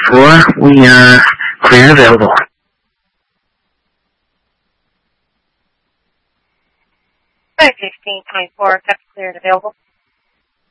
4, we are clear and available. 516.4, that's clear and available.